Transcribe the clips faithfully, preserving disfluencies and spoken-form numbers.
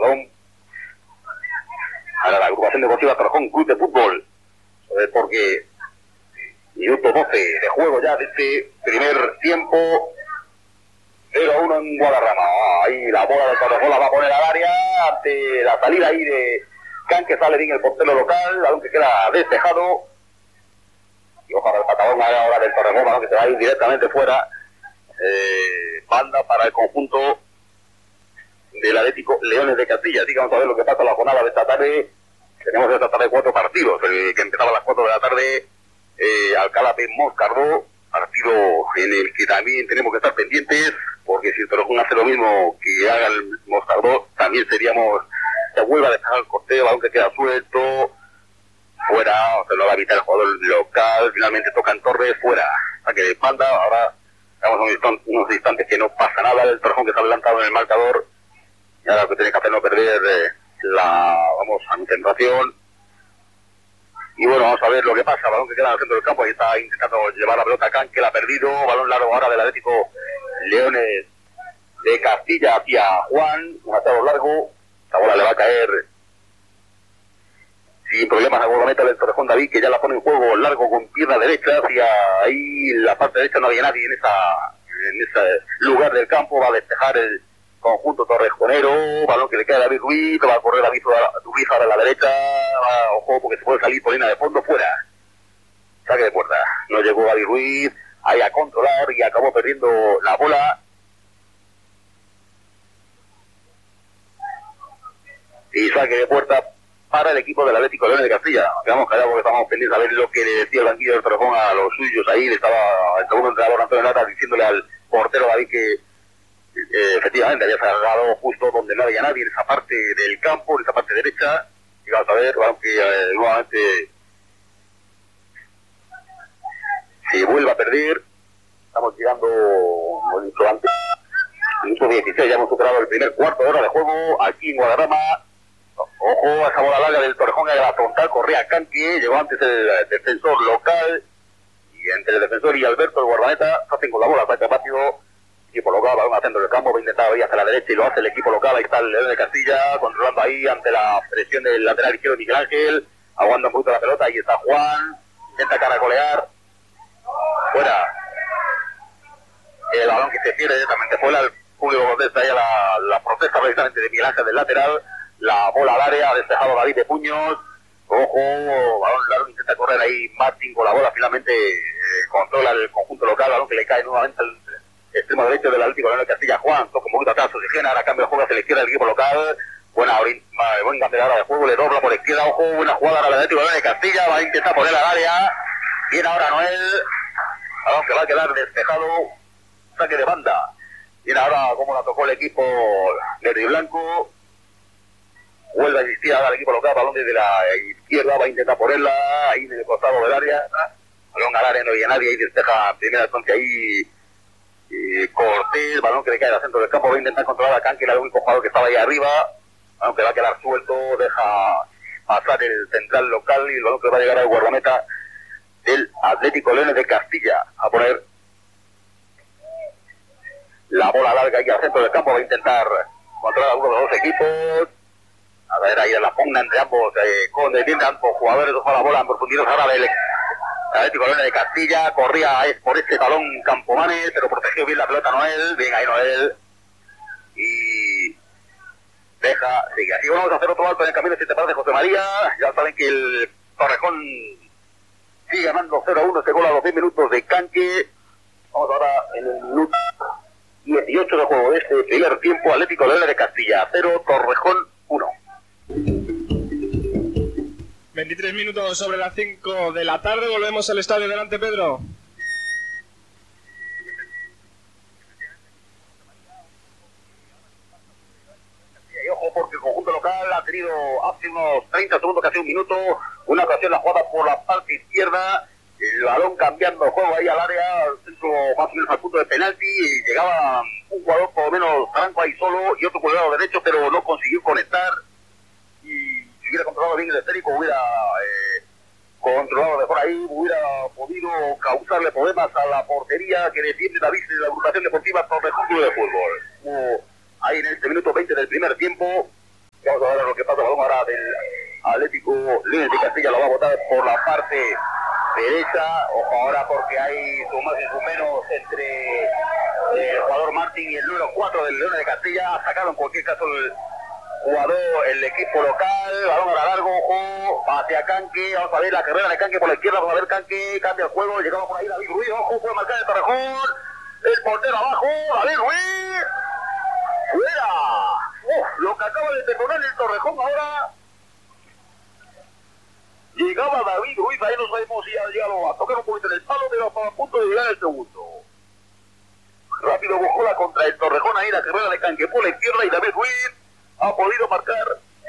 balón para la agrupación deportiva Torrejón Club de Fútbol, porque minuto doce de juego ya de este primer tiempo, cero a uno en Guadarrama. Ahí la bola de Torrejón la va a poner al área ante la salida ahí de Can, que sale bien el portero local, balón que queda despejado. Y ojalá el patadón ahora del Torrejón, balón que se va a ir directamente fuera. Eh, banda para el conjunto del Atlético Leones de Castilla. Así que vamos a ver lo que pasa en la jornada de esta tarde. Tenemos esta tarde cuatro partidos. El que empezaba a las cuatro de la tarde, eh, Alcalá de Moscardó, partido en el que también tenemos que estar pendientes, porque si el Torrejón hace lo mismo que haga el Moscardó, también seríamos, se vuelve a dejar el corteo, aunque queda suelto, fuera, o se lo va a evitar el jugador local, finalmente tocan Torres, fuera, saque de banda. Ahora estamos unos instantes, unos instantes que no pasa nada, el Torrejón que se ha adelantado en el marcador, y ahora lo que tiene que hacer no perder eh, la, vamos, concentración. Y bueno, vamos a ver lo que pasa. Balón que queda en el centro del campo, ahí está intentando llevar la pelota a Can, que la ha perdido. Balón largo ahora del Atlético Leones de Castilla hacia Juan, un atado largo. La bola le va a caer sin problemas a Guardameta del Torrejón David, que ya la pone en juego largo con pierna derecha hacia ahí la parte derecha. No había nadie en esa en ese lugar del campo. Va a despejar el conjunto torrejonero, balón que le queda a David Ruiz, va a correr David Ruiz ahora a la derecha, va, ojo, porque se puede salir por línea de fondo, fuera, saque de puerta. No llegó David Ruiz ahí a controlar y acabó perdiendo la bola. Y saque de puerta para el equipo del Atlético Leones de Castilla. Nos quedamos callados porque estamos pendientes a ver lo que le decía el banquillo del Torrejón a los suyos. Ahí le estaba el segundo entrenador Antonio Lata diciéndole al portero David que Eh, efectivamente había cerrado justo donde no había nadie, en esa parte del campo, en esa parte derecha. Y vamos a ver, aunque eh, nuevamente se vuelve a perder. Estamos llegando, como he dicho antes, minuto dieciséis, ya hemos superado el primer cuarto de hora de juego aquí en Guadarrama. Ojo a esa bola larga del Torrejón, a la frontal, corría Canqui, llegó antes el defensor local, y entre el defensor y Alberto, el guardameta, se hacen con la bola, saca rápido. Equipo local, balón al centro del campo, va a intentar ir hacia la derecha y lo hace el equipo local. Ahí está el León de Castilla, controlando ahí ante la presión del lateral izquierdo Miguel Ángel, aguanta un poquito la pelota, ahí está Juan, intenta caracolear, fuera, el balón que se pierde directamente fuera, el público contesta ahí a la, la protesta precisamente de Miguel Ángel del lateral, la bola al área, ha despejado David de puños, ojo, balón largo, intenta correr ahí Martín con la bola, finalmente eh, controla el conjunto local, balón que le cae nuevamente al extremo derecho del Atlético Leones de Castilla. Juan toca un poquito atrás, oxigena, ahora cambio de juego hacia la izquierda del equipo local. Buena, buen cambio de juego, le dobla por la izquierda, ojo, buena jugada ahora del Atlético Leones de Castilla, va a intentar poner al área. Viene ahora Noel, balón que va a quedar despejado, saque de banda. Viene ahora como la tocó el equipo verde y blanco. Vuelve a insistir ahora el equipo local, balón desde la izquierda, va a intentar ponerla ahí en el costado del área. Balón al área, no había nadie, ahí despeja primera instancia ahí. Y Cortés, balón que le cae al centro del campo, va a intentar controlar a Can, que era el único jugador que estaba ahí arriba, balón que va a quedar suelto, deja pasar el central local y el balón que va a llegar al guardameta del Atlético Leones de Castilla a poner la bola larga ahí al centro del campo, va a intentar controlar a uno de los dos equipos, a ver ahí en la pugna entre ambos, eh, con defiende ambos jugadores, ojo la bola en profundidad ahora del Atlético Leones de Castilla, corría es por este balón Campomanes, pero protegió bien la pelota Noel, bien ahí Noel, y deja, sigue, así vamos a hacer otro alto en el camino, si te parece José María, ya saben que el Torrejón sigue ganando cero a uno, este gol a los diez minutos de Canque. Vamos ahora en el minuto dieciocho de juego de este primer tiempo, Atlético Leones de Castilla cero, Torrejón uno. veintitrés minutos sobre las cinco de la tarde, volvemos al estadio. Delante, Pedro. Y ojo porque el conjunto local ha tenido hace unos treinta segundos, casi un minuto, una ocasión la jugada por la parte izquierda, el balón cambiando el juego ahí al área, al centro más o menos al punto de penalti, y llegaba un jugador por lo menos Franco ahí solo y otro por el lado derecho, pero no consiguió conectar. Y si hubiera controlado bien el esférico, hubiera eh, controlado mejor ahí, hubiera podido causarle problemas a la portería que defiende David de la agrupación deportiva Torrejón Club de Fútbol. Como ahí en este minuto veinte del primer tiempo, Vamos a ver lo que pasa. Balón ahora del Atlético Leones de Castilla, lo va a botar por la parte derecha. Ojo ahora porque hay su más y su menos entre el jugador Martín y el número cuatro del Leones de Castilla. Ha sacado en cualquier caso el jugador, el equipo local. Balón ahora largo, ojo, hacia Canque. Vamos a ver la carrera de Canque por la izquierda. Vamos a ver Canque, cambia el juego. Llegamos por ahí David Ruiz, ojo, puede marcar el Torrejón. El portero abajo, David Ruiz. ¡Fuera! Uf, lo que acaba de terminar el Torrejón ahora. Llegaba David Ruiz, ahí no sabemos si ha llegado a tocar un poquito en el palo, pero estaba a punto de llegar el segundo. Rápido Bojola contra el Torrejón, ahí la carrera de Canque por la izquierda y David Ruiz ha podido marcar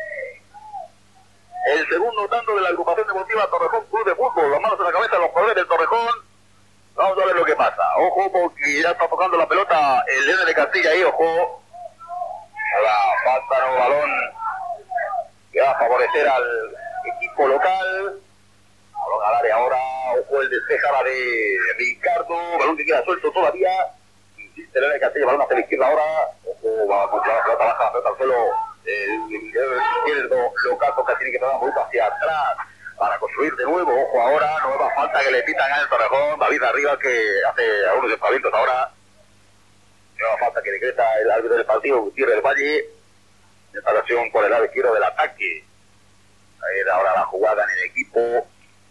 el segundo tanto de la agrupación deportiva Torrejón Club de Fútbol. Las manos en la cabeza de los jugadores del Torrejón. Vamos a ver lo que pasa. Ojo porque ya está tocando la pelota el Leones de Castilla ahí, ojo. Ahora falta un balón que va a favorecer al equipo local. Balón al área ahora, ojo el despeja ahora de Ricardo, balón que queda suelto todavía. Insiste el Leones de Castilla, balón hacia la izquierda ahora. Ojo, va a controlar la pelota baja, la pelota al suelo. El izquierdo local toca, tiene que dar un poquito hacia atrás para construir de nuevo. Ojo ahora, nueva falta que le pitan al Torrejón. David Arriba que hace algunos despavientos ahora. Nueva falta que decreta el árbitro del partido, Gutiérrez del Valle. Separación por el lado izquierdo del ataque. Ahí era ahora la jugada en el equipo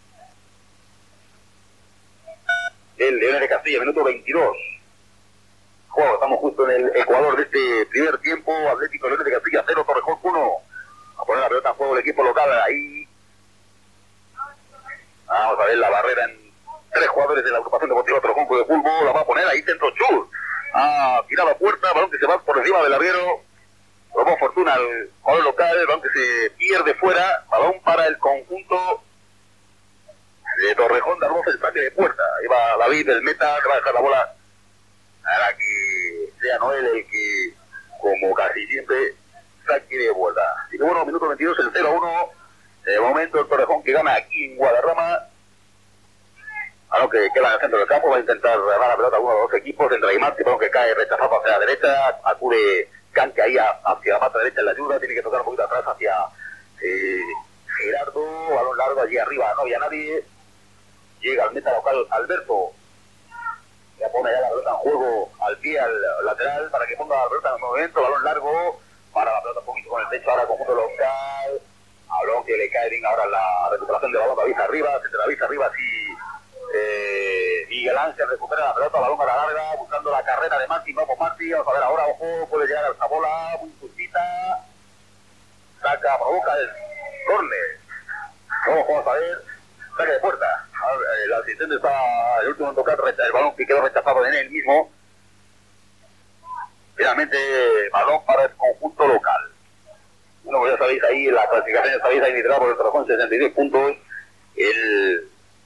del Leones de Castilla, minuto veintidós. Juego, estamos justo en el Ecuador de este primer tiempo. Atlético Leones de Castilla cero, Torrejón uno. A poner la pelota en juego el equipo local ahí. Vamos a ver la barrera en tres jugadores de la agrupación deportiva Torrejón Club de Fútbol. La va a poner ahí, centro chur. Ah, tira la puerta, balón que se va por encima del larguero. Probó fortuna al jugador local, balón que se pierde fuera. Balón para el conjunto de Torrejón de Arbosa, el saque de puerta. Ahí va David, el meta, que va a dejar la bola para que sea Noel el que, como casi siempre, saque de vuelta. Y bueno, minuto veintidós, el cero a uno. De momento el Torrejón que gana aquí en Guadarrama. A lo que queda en el centro del campo, va a intentar ganar la pelota a uno de los dos equipos. Entra Imati, balón que cae rechazado hacia la derecha. Acude Canque ahí hacia la pata derecha en la ayuda. Tiene que tocar un poquito atrás hacia eh, Gerardo. Balón largo allí arriba, no había nadie. Llega al meta local Alberto. Ya pone ya la pelota en juego al pie, al lateral, para que ponga la pelota en movimiento. Balón largo, para la pelota un poquito con el pecho ahora conjunto local. Balón que le cae bien ahora la recuperación de balón. David arriba, se David arriba, sí. Eh, Miguel Ángel recupera la pelota, balón para larga, buscando la carrera de Martín. Vamos Martín, vamos a ver ahora, ojo, puede llegar a esta bola, muy justita. Saca, provoca el córner. Ojo, vamos a ver, saque de puerta. El asistente está el último en tocar el balón que quedó rechazado en él mismo. Finalmente, balón para el conjunto local. Bueno, pues ya sabéis ahí, en la clasificación ya sabéis, ahí liderado por el Torrejón, sesenta y diez puntos. El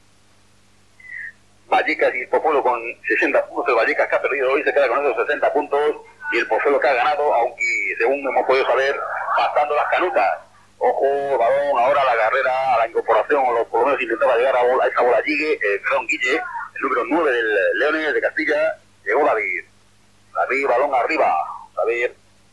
Vallecas y el Pozuelo con sesenta puntos. El Vallecas que ha perdido hoy se queda con esos sesenta puntos. Y el Pozuelo que ha ganado, aunque según hemos podido saber, pasando las canutas. Ojo, balón ahora a la carrera, a la incorporación, o por lo menos intentaba llegar a, bola, a esa bola Gigue, eh, perdón, Guille, el número nueve del Leones de Castilla. Llegó David. David, balón arriba. David.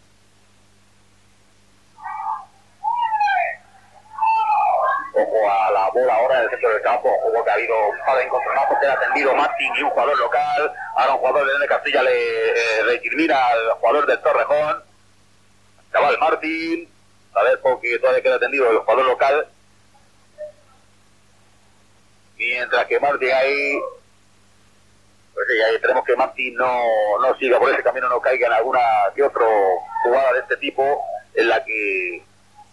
Ojo a la bola ahora en el centro del campo. Ojo que ha habido un par de encontronazos que ha atendido Martín y un jugador local. Ahora un jugador de Leones de Castilla le eh, recrimina al jugador del Torrejón. Chaval Martín. A ver, porque todavía queda atendido el jugador local. Mientras que Martín ahí... Pues sí, ahí esperemos que Martín no, no siga por ese camino, no caiga en alguna que otra jugada de este tipo en la que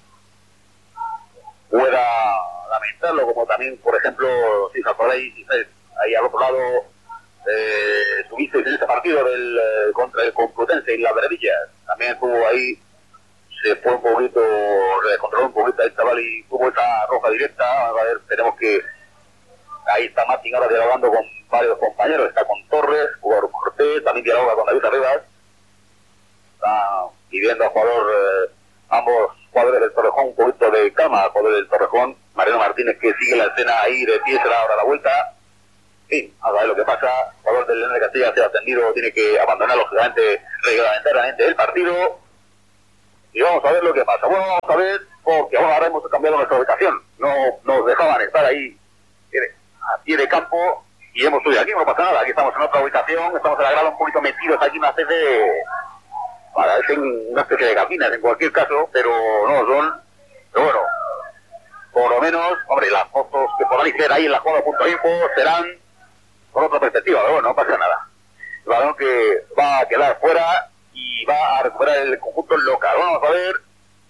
pueda lamentarlo, como también, por ejemplo, si os acordáis, ahí al otro lado eh, subisteis en ese partido del, eh, contra el Complutense y la Verdilla, también estuvo ahí, se fue un poquito, controló un poquito el chaval y tuvo esa roja directa. A ver, tenemos que ahí está Martín ahora dialogando con varios compañeros, está con Torres, jugador Cortés, también dialoga con David Arribas, está pidiendo al jugador, eh, ambos jugadores del Torrejón un poquito de calma, al jugador del Torrejón, Mariano Martínez, que sigue la escena ahí de pie, será ahora la vuelta. Sí, a ver lo que pasa, el jugador del Leones de Castilla se ha atendido, tiene que abandonar lógicamente reglamentariamente el partido. y vamos a ver lo que pasa. Bueno, vamos a ver, porque ahora hemos cambiado nuestra ubicación. No nos dejaban estar ahí a pie de campo y hemos subido aquí, no pasa nada. Aquí estamos en otra ubicación, estamos en la grada un poquito metidos aquí, una especie de... Parece una especie de cabinas en cualquier caso, pero no son. Pero bueno, por lo menos, hombre, las fotos que podáis ver ahí en la jugada punto info serán con otra perspectiva, pero bueno, no pasa nada. El balón que va a quedar fuera y va a recuperar el conjunto local. Vamos a ver.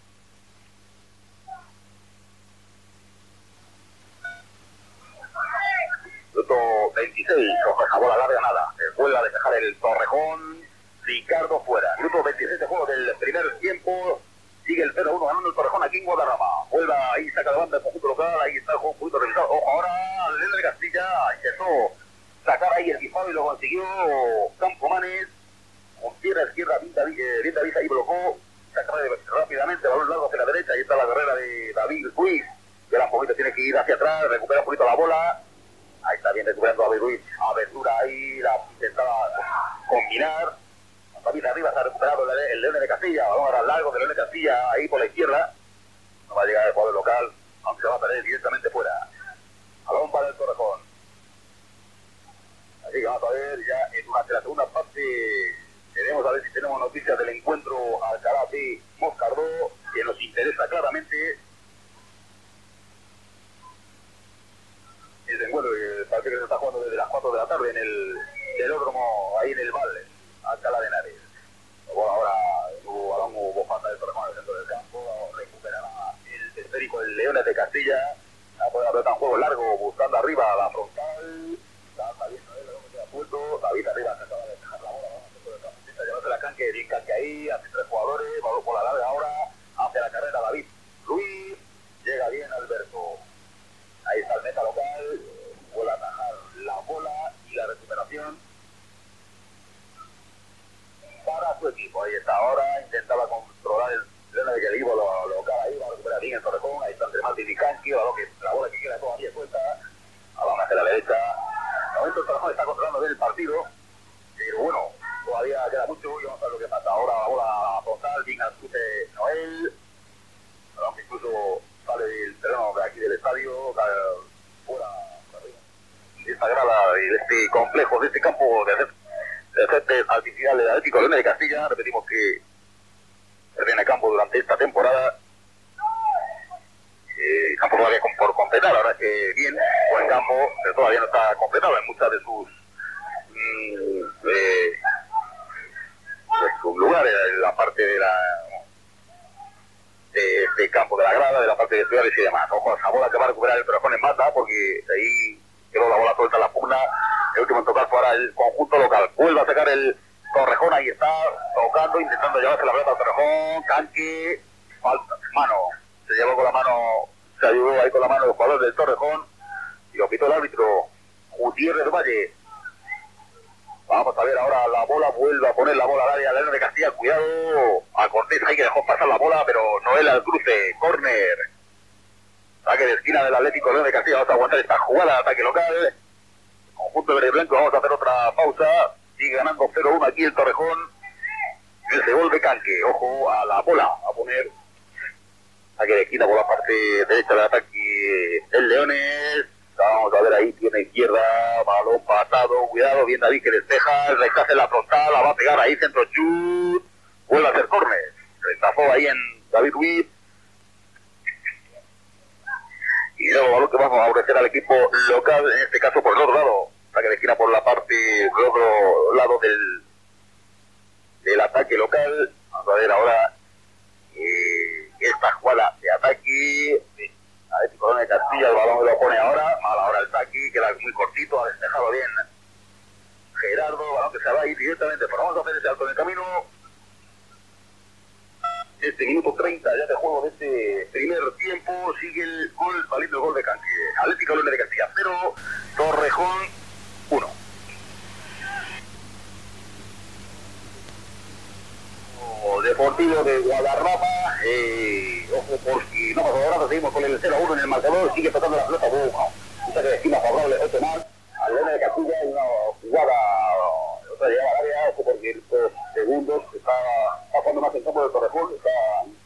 Minuto veintiséis, coge esa bola larga, nada. Se vuelve a despejar el Torrejón. Ricardo fuera. Minuto veintiséis de juego del primer tiempo. Sigue el cero uno ganando el Torrejón aquí en Guadarrama. Vuelve ahí, saca de banda el conjunto local. Ahí está el juego un poquito revisado. Ojo, ahora Lena de Castilla intentó sacar ahí el disparo y lo consiguió Campomanes. Con pierna izquierda, bien David, eh, bien David ahí blocó. Saca rápidamente, balón largo hacia la derecha. Ahí está la carrera de David Ruiz. Que un poquito tiene que ir hacia atrás, recupera un poquito la bola. Ahí está bien recuperando a David Ruiz. Abertura ahí, la intentaba combinar. David arriba se ha recuperado el, el León de Castilla. Balón ahora largo de León de Castilla ahí por la izquierda. No va a llegar el jugador local, aunque se va a perder directamente fuera. Balón para el Torrejón. Así que vamos a ver ya en durante la segunda parte. Queremos a ver si tenemos noticias del encuentro Alcalá de Moscardó, que nos interesa claramente. El encuentro que parece que se está jugando desde las cuatro de la tarde en el velódromo ahí en el Valle, Alcalá de Henares. Bueno, ahora hubo balón, hubo falta del Torrejón al centro del campo, recuperará el esférico del Leones de Castilla, a poder apretar un juego largo buscando arriba a la frontal. Está bien, no es lo que queda suelto. David arriba se acaba de dejar la bola, vamos al centro del campo. Está llevándose la canque, bien canque ahí, hace tres jugadores, balón por la larga ahora, hace la carrera David Luis, llega bien Alberto. Ahí está el meta local, vuelve a atajar la bola y la recuperación para su equipo. Ahí está ahora, intentaba controlar el pleno de que el equipo lo, lo local ahí, va a recuperar bien el Torrejón. Ahí está entre Martín y Canqui, balón que la bola que queda todavía suelta, balón hacia la derecha. De momento el Torrejón está controlando bien el partido, pero bueno, todavía queda mucho y vamos a ver lo que pasa. Ahora la bola frontal, bien al chute Noel, balón que incluso sale del terreno de aquí del estadio, fuera, de esta grada, de este complejo, de este campo de césped artificial del Atlético Leones de Castilla. Repetimos que se viene a campo durante esta temporada. Eh, campo todavía por completar, la verdad es que bien, buen campo, pero todavía no está completado en muchas de sus, mmm, eh, de sus lugares, en la parte de la... de este campo de la grada, de la parte de estudiantes y demás. Ojo, esa bola que va a recuperar el Torrejón en Mata, porque ahí quedó la bola suelta en la pugna. El último en tocar fue ahora el conjunto local. Vuelve a sacar el Torrejón, ahí está, tocando, intentando llevarse la pelota al Torrejón. Canque, falta, mano, se llevó con la mano, se ayudó ahí con la mano el jugador del Torrejón y lo pitó el árbitro Gutiérrez Valle. Vamos a ver ahora la bola, vuelve a poner la bola al área, León de Castilla, cuidado a Cortés, ahí que dejó pasar la bola, pero Noel al cruce, córner, saque de esquina del Atlético León de Castilla. Vamos a aguantar esta jugada de ataque local, conjunto verde y blanco. Vamos a hacer otra pausa, sigue ganando cero uno aquí el Torrejón, el se vuelve Canque, ojo a la bola, a poner saque de esquina por la parte derecha del ataque el Leones. Vamos a ver ahí, tiene izquierda, balón pasado, cuidado, bien David que despeja, el rechace en la frontal, la va a pegar ahí, centro chut, vuelve a hacer córner, rechazó ahí en David Ruiz, y luego balón que vamos a ofrecer al equipo local, en este caso por el otro lado, saque de esquina por la parte del otro lado del, del ataque local. Vamos a ver ahora eh, esta jugada de ataque, Atlético Leones de Castilla, el balón lo pone ahora, mal ahora el saque, queda muy cortito, ha despejado bien Gerardo, balón que se va a ir directamente, pero vamos a hacer ese alto en el camino. Este minuto treinta ya de juego de este primer tiempo, sigue el gol, valiendo el gol de Canque. Atlético Leones de Castilla cero, Torrejón uno. Deportivo de Guadarrama, eh, ojo porque no pasa nada, seguimos con el cero a uno en el marcador, sigue tocando la pelota, boca, un saque de esquina favorable, ocho más, al Leones de Castilla, una jugada, otra llegada al área, ojo porque estos segundos está, está jugando más en campo del Torrejón, está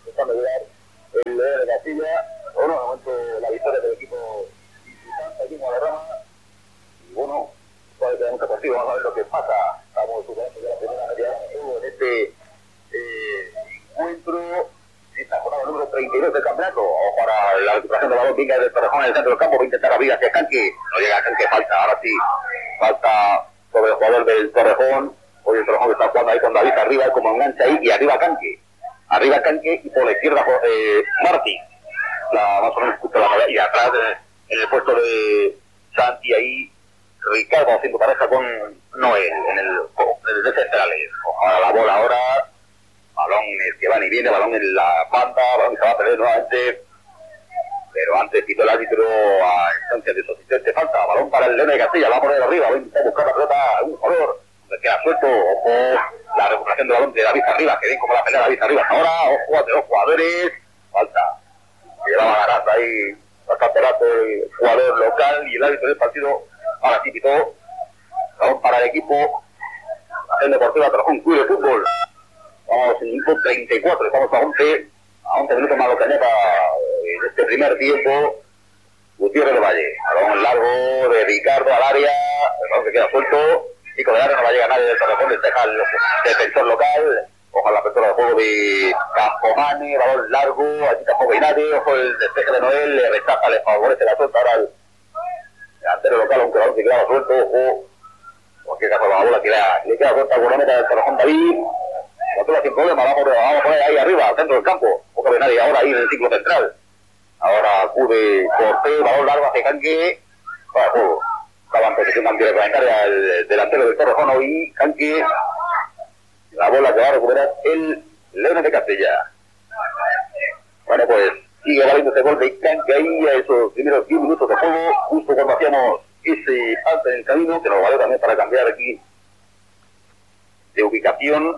Castilla. Bueno, de momento la victoria del equipo visitante aquí en Guadarrama. Y bueno, todavía queda mucho partido, vamos a ver lo que pasa. Estamos superando ya la primera media en este eh, encuentro, esta jornada número treinta y dos del campeonato. Ojo para la recuperación de balón, venga del Torrejón en el centro del campo, va a intentar abrir hacia Canque. No llega a Canque, falta, ahora sí, falta sobre el jugador del Torrejón. Hoy el Torrejón está jugando ahí con David arriba, como engancha ahí, y arriba Canque. Arriba Canque y por la izquierda eh, Martín. La, más o menos justo la y atrás eh, en el puesto de Santi ahí Ricardo haciendo pareja con Noel en el, en el de centrales. Ojalá la bola ahora, balones que van y viene, balón en la banda, balón que se va a perder nuevamente, pero antes quitó el árbitro a instancia de su asistente, falta, balón para el León de Castilla, va a poner arriba, va a intentar buscar la pelota, un jugador, se queda suelto, ojo, la recuperación del balón de David Arriba, que ven como la pelea de David Arriba ahora, ojo, de dos jugadores, falta. Llevaba ganando ahí bastante rato el jugador local y el árbitro del partido ahora sí quitó balón para el equipo el Deportivo Torrejón Club de Fútbol. Vamos en el minuto treinta y cuatro, estamos a once a once minutos más lo que añada en este primer tiempo. Gutiérrez del Valle, balón largo de Ricardo al área, el balón que queda suelto, Pico de área, no va a llegar nadie del Torrejón, le deja el defensor local. Ojo a la apertura del juego de Campomane, balón largo, aquí tampoco hay nadie, ojo el despeje de Noel, le rechaza, le favorece la suelta ahora al delantero local, aunque balón que queda suelto, ojo, en cualquier caso la bola que le, le queda suelta al guardameta del Torrejón David, la bola sin problema, vamos, vamos a poner ahí arriba, al centro del campo, poco de nadie ahora ahí en el ciclo central, ahora acude Cortés, balón largo hacia Canque, para el juego, estaba en posición antirreglamentaria el delantero del Torrejón hoy, Canque. La bola que va a recuperar el León de Castilla. Bueno, pues sigue valiendo este gol de Canque ahí a esos primeros diez minutos de juego, justo cuando hacíamos ese alto en el camino, que nos valió también para cambiar aquí de ubicación.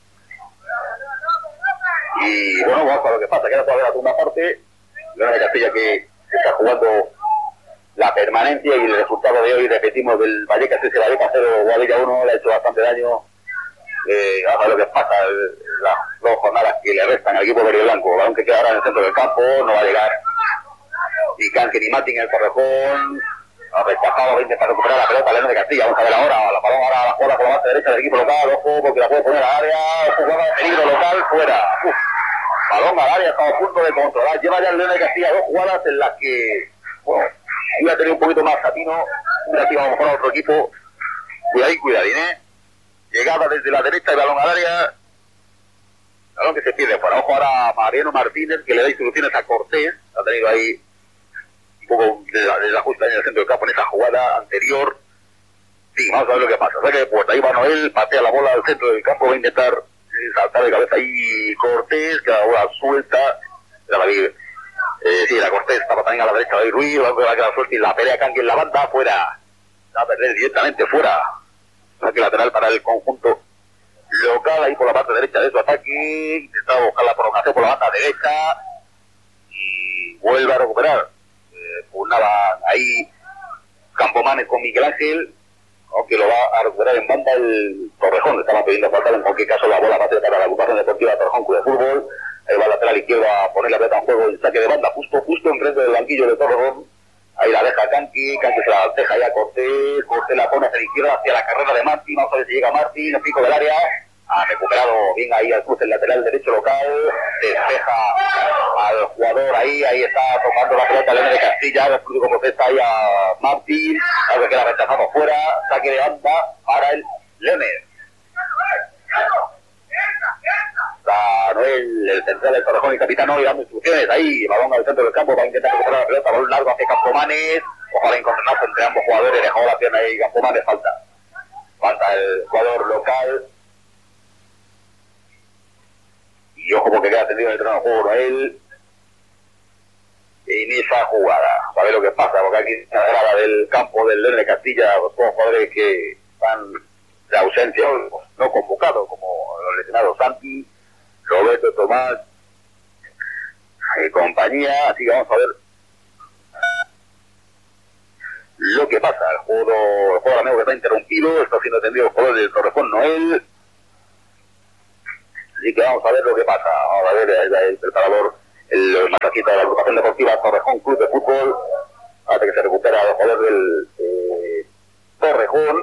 Y bueno, vamos a ver lo que pasa, queda todavía la segunda parte. León de Castilla que está jugando la permanencia y el resultado de hoy, repetimos, del Vallecas ese Vallecas cero, Guadilla uno, le ha hecho bastante daño. Eh, vamos a ver lo que pasa las dos jornadas que le restan al equipo verde y blanco, balón que queda ahora en el centro del campo, no va a llegar ni Canque ni Martín en el Torrejón, ha rechazado, va a intentar recuperar la pelota León de Castilla, vamos a ver ahora, la balón ahora la jugada por la base derecha del equipo local, ojo porque la puede poner al área, jugada de peligro local, fuera. Uf. Balón al área, estamos a punto de controlar, lleva ya el León de Castilla dos jugadas en las que, bueno, iba a tener un poquito más Satino, una tira a lo mejor a otro equipo, cuidadín, cuidadín, eh. Llegada desde la derecha, el balón al área, balón que se pierde fuera. Ojo ahora a Mariano Martínez, que le da instrucciones a Cortés, ha tenido ahí un poco de la, de la justa en el centro del campo en esa jugada anterior. Sí, vamos a ver lo que pasa. Saque de puerta, ahí va Noel, patea la bola al centro del campo, va a intentar eh, saltar de cabeza ahí Cortés, que la bola suelta, la va a ir, eh, sí, la Cortés estaba también a la derecha, de Ruiz, va a quedar suelta y la pelea Canque en la banda, fuera, va a perder directamente fuera. Saque lateral para el conjunto local, ahí por la parte derecha de su ataque, intentaba buscar la prolongación por la banda derecha y vuelve a recuperar. Eh, pugnaban ahí Campomanes con Miguel Ángel, aunque lo va a recuperar en banda el Torrejón, estaban pidiendo faltar, en cualquier caso la bola va a ser para la agrupación deportiva Torrejón Club de Fútbol, ahí va lateral izquierda a poner la pelota en juego, el saque de banda justo, justo enfrente del banquillo de Torrejón. Ahí la deja Canque, Canque se la deja ya a Cortés, Cortés la pone hacia la izquierda, hacia la carrera de Martín, vamos a ver si llega Martín, el pico del área, ha recuperado bien ahí al cruce el lateral derecho local, despeja al jugador ahí, ahí está tomando la pelota León de Castilla, el público protesta ahí a Martín, algo que queda rechazado fuera, saque de banda para el Leones. Está Noel, el central del Torrejón y capitán Noel dando instrucciones ahí, balón al centro del campo para intentar recuperar la pelota, balón largo hacia Campomanes, ojalá encontrarnos entre ambos jugadores, dejó la pierna ahí Campomanes, falta, falta el jugador local, y ojo porque queda tendido en el terreno de juego Noel, en esa jugada, a ver lo que pasa, porque aquí en la grada del campo del León de Castilla, los dos jugadores que están de ausencia, no convocados, como los lesionados Santi, Roberto Tomás y compañía, así que vamos a ver lo que pasa. El juego, el juego amigo que está interrumpido, está siendo atendido el jugador del Torrejón Noel, así que vamos a ver lo que pasa. Vamos a ver el, el preparador, el, el saquita de la agrupación deportiva Torrejón Club de Fútbol, hasta que se recupera el jugador del eh, Torrejón.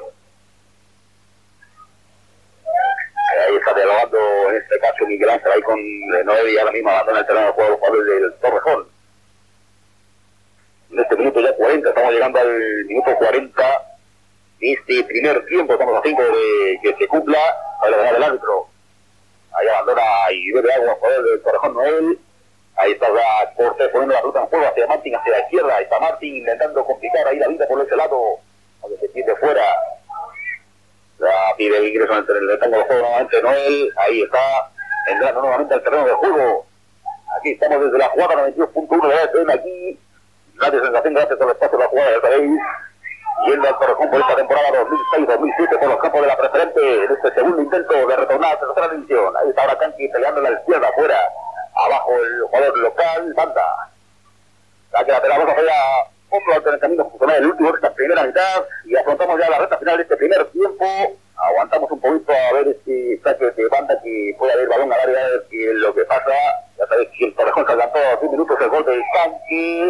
Ahí está dialogando en este caso Miguel Ángel ahí con Noel y ahora mismo abandona el terreno de juego el jugador del Torrejón. En este minuto ya cuarenta, estamos llegando al minuto cuarenta de este primer tiempo, estamos a cinco de que se cumpla, a la del árbitro. Ahí abandona y bebe agua el jugador del Torrejón Noel. Ahí está ya Cortés poniendo la pelota en juego hacia Martín, hacia la izquierda. Ahí está Martín intentando complicar ahí la vida por ese lado, donde se tiende fuera. Ya pide el ingreso en el rectángulo de juego nuevamente Noel. Ahí está entrando nuevamente al terreno de juego. Aquí estamos desde la jugada noventa y dos punto uno de la E T N aquí. Gracias sensación, gracias por el espacio de la jugada, ya sabéis. Yendo al Torrejón por esta temporada dos mil seis dos mil siete por los campos de la preferente en este segundo intento de retornar a la tercera división. Ahí está ahora Canqui peleando en la izquierda afuera. Abajo el jugador local, Banda. La que lateral vamos a hacer otro alternamiento funcional, el último de esta primera mitad. Y afrontamos ya la recta final de este primer tiempo. Aguantamos un poquito a ver este saque de Banda que puede haber balón al área, a ver qué es lo que pasa. Ya sabéis que el Torrejón se adelantó a diez minutos el gol del Canqui.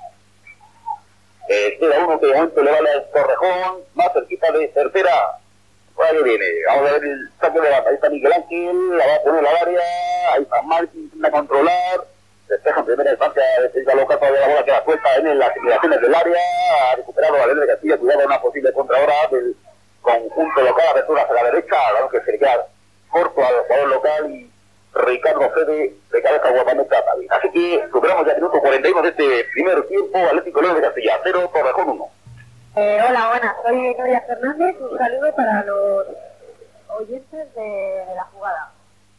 Eh, queda uno que de momento le vale al Torrejón, más cerquita de tercera. Por ahí viene, vamos a ver el saque de Banda. Ahí está Miguel Ángel, la va a poner al área. Ahí está Martín, intenta controlar. Despeja en primera instancia, defensa local para la bola que la suelta en las simulaciones del área. Ha recuperado Valeria de Castilla, cuidado una posible contra ahora del conjunto local, apertura hacia la derecha, claro que se le queda corto al jugador local y Ricardo Fede de cabeza guapamente a David. Así que superamos ya el minuto cuarenta y uno de este primer tiempo. Atlético León de Castilla cero, Torrejón uno. Eh, hola, buenas, soy Victoria Fernández. Un saludo para los oyentes de, de la jugada.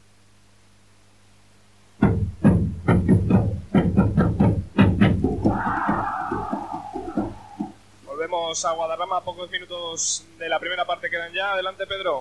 Volvemos a Guadarrama, pocos minutos de la primera parte quedan ya. Adelante, Pedro.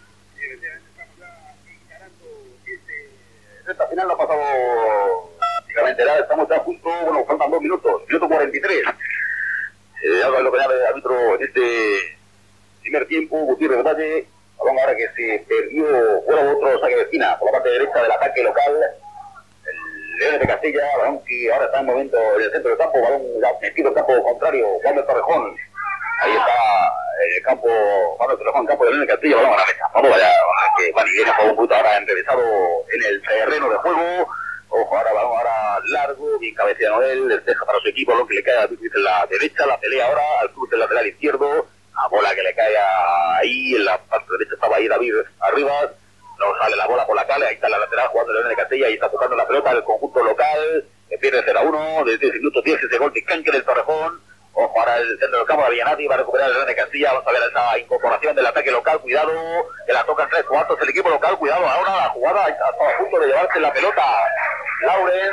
Esta final no ha pasado prácticamente nada, estamos ya justo, bueno, faltan dos minutos, minuto cuarenta y tres. Eh, algo es lo que llama el árbitro en este primer tiempo, Gutiérrez Valle, balón ahora que se perdió, fuera otro saque de esquina por la parte derecha del ataque local, el León de Castilla, balón que ahora está en momento en el centro del campo, balón metido en campo contrario, Juan del Torrejón. Ahí está el campo, Juan del Torrejón, campo de León de Castilla, balón a la mesa. Vamos allá, que van y viene por un punto ahora enrevesado en el terreno de juego. Ojo, ahora balón ahora largo, bien cabeceado él, despeja para su equipo, lo que le cae a Luis en la derecha, la pelea ahora al club del lateral izquierdo, la bola que le cae ahí, en la parte derecha estaba ahí David arriba, no sale la bola por la calle, ahí está la lateral jugando el León de Castilla, ahí está tocando la pelota el conjunto local, que pierde cero a uno, desde el minuto diez ese gol de Canque del Torrejón. Ojo, ahora el centro del campo de Villanati va a recuperar el León de Castilla. Vamos a ver esa incorporación del ataque local. Cuidado, que la tocan tres cuartos el equipo local. Cuidado, ahora la jugada está a punto de llevarse la pelota Lauren.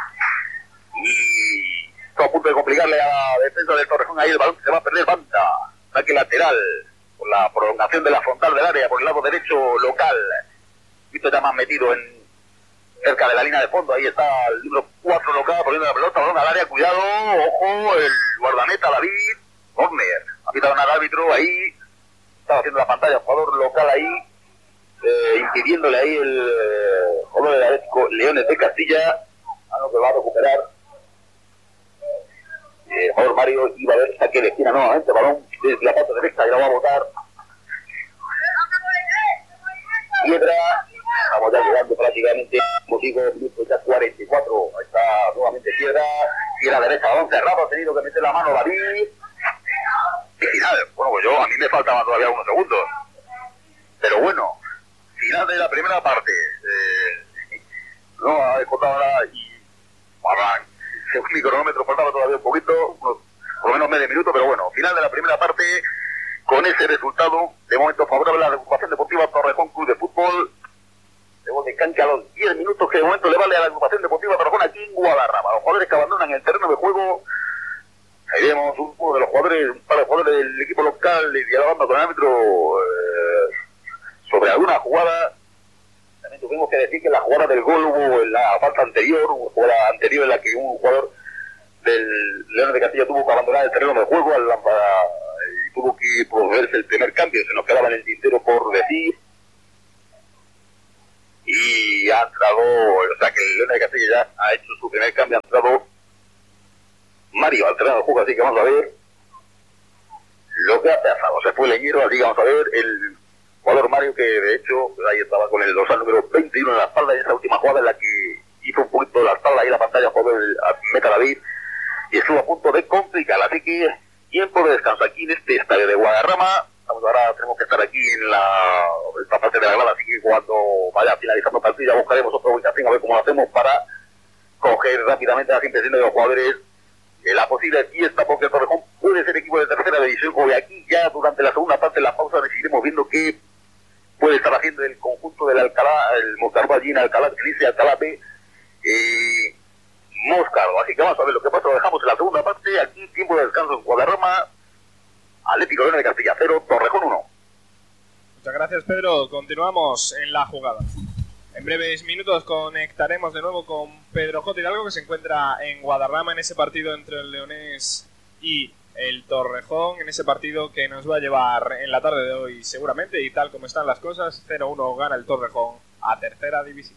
Y está a punto de complicarle a la defensa del Torrejón. Ahí el balón se va a perder. Banda, ataque lateral por la prolongación de la frontal del área por el lado derecho local. Visto ya más metido en cerca de la línea de fondo, ahí está el número cuatro local poniendo la pelota, balón al área, cuidado, ojo, el guardameta David, corner, ha pitado un árbitro ahí, estaba haciendo la pantalla, jugador local ahí, eh, impidiéndole ahí el eh, jugador del Atlético Leones de Castilla, a lo que va a recuperar eh, el jugador Mario, iba a ver saque de esquina nuevamente, balón desde la parte derecha, y lo va a botar Piedra. Estamos ya llegando prácticamente, como digo, minutos ya cuarenta y cuatro. Ahí está nuevamente Piedra. Piedra derecha, balón cerrado. Ha tenido que meter la mano David. Y final, bueno, pues yo, a mí me faltaban todavía unos segundos. Pero bueno, final de la primera parte. Eh, no ha descontado nada y para, según mi cronómetro faltaba todavía un poquito, unos, por lo menos medio minuto, pero bueno, final de la primera parte con ese resultado, de momento favorable a la agrupación deportiva Torrejón Club de Fútbol. Gol de Canque a los diez minutos que de momento le vale a la agrupación deportiva Torrejón aquí en Guadarrama. Los jugadores que abandonan el terreno de juego. Ahí vemos uno de los jugadores, un par de jugadores del equipo local dialogando con el árbitro eh, sobre alguna jugada. También tuvimos que decir que la jugada del gol hubo en la falta anterior, una jugada anterior en la que un jugador del León de Castilla tuvo que abandonar el terreno de juego al, para, y tuvo que procederse el primer cambio. Se nos quedaba en el tintero por decir. Y y ha entrado, o sea que el Leones de Castilla ya ha hecho su primer cambio, ha entrado Mario al terreno del juego, así que vamos a ver lo que ha pasado. Se fue Leñero, así que vamos a ver el jugador Mario, que de hecho ahí estaba con el dorsal número veintiuno en la espalda, en esa última jugada en la que hizo un poquito de la espalda ahí en la pantalla, jugó el Meta David y estuvo a punto de complicar. Así que tiempo de descanso aquí en este estadio de Guadarrama. Estamos ahora, tenemos que estar aquí en la esta parte de la grada, así que cuando vaya finalizando el partido ya buscaremos otra ubicación a ver cómo lo hacemos para coger rápidamente las impresiones de los jugadores de la posible fiesta, porque el Torrejón puede ser equipo de tercera división. Hoy aquí ya durante la segunda parte de la pausa seguiremos viendo qué puede estar haciendo el conjunto del Alcalá, el Moscardo allí en Alcalá, que dice Alcalá B, eh, Moscardo. Así que vamos a ver lo que pasa, lo dejamos en la segunda parte, aquí tiempo de descanso en Guadarrama, Atlético Leones de Castilla cero, Torrejón uno. Muchas gracias, Pedro. Continuamos en la jugada. En breves minutos conectaremos de nuevo con Pedro J. Hidalgo, que se encuentra en Guadarrama en ese partido entre el Leonés y el Torrejón, en ese partido que nos va a llevar en la tarde de hoy seguramente, y tal como están las cosas, cero uno gana el Torrejón a tercera división.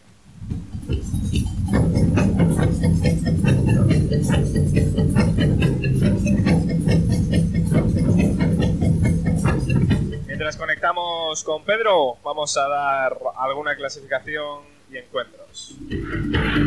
Mientras conectamos con Pedro, vamos a dar alguna clasificación y encuentros.